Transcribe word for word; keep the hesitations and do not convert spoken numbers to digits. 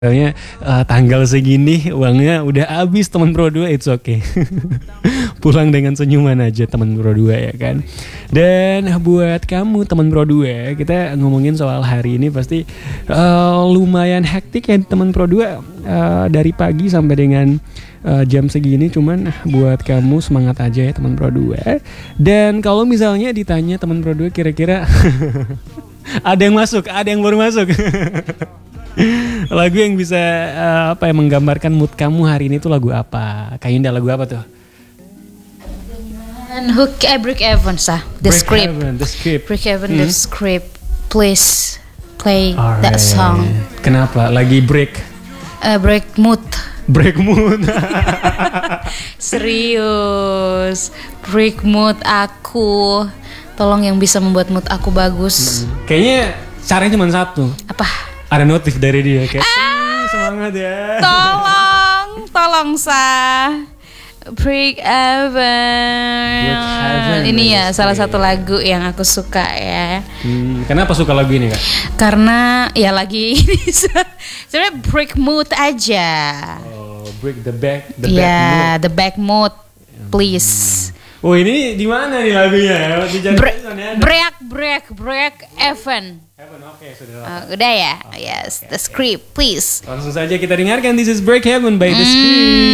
Misalnya uh, tanggal segini uangnya udah habis teman Pro dua, it's okay. Pulang dengan senyuman aja teman Pro dua ya kan. Dan buat kamu teman Pro dua, kita ngomongin soal hari ini pasti uh, lumayan hektik ya teman Pro dua, uh, dari pagi sampai dengan uh, jam segini. Cuman buat kamu semangat aja ya teman Pro dua. Dan kalau misalnya ditanya teman Pro dua kira-kira ada yang masuk, ada yang baru masuk. Lagu yang bisa uh, apa ya menggambarkan mood kamu hari ini tuh lagu apa? Kak Indah, lagu apa tuh? And Hook eh, Break Evans ah, The Break Script. Heaven, The Script. Break Evans, Hmm. The Script. Please play Alright. that song. Kenapa? Lagi break? Uh, break mood. Break mood. Serius. Break mood aku. Tolong yang bisa membuat mood aku bagus. Hmm. Kayaknya caranya cuma satu. Apa? Ada notif dari dia kayak ah, semangat ya. Tolong, tolong Sa. Break Heaven. Break Heaven. Ini ya Yes, salah yeah. satu lagu yang aku suka ya. Hmm, kenapa suka lagu ini Kak? Karena ya lagi ini sebenarnya break mood aja. Oh, break the back, the back mood. Ya, the back mood, please. Oh ini di mana nih lagunya? Di Break, ya? break, break, break, Heaven. Heaven, oke sudah. Uh, udah ya, yes, the script, please. Langsung saja kita dengarkan This is Break Heaven by The Mm. Script.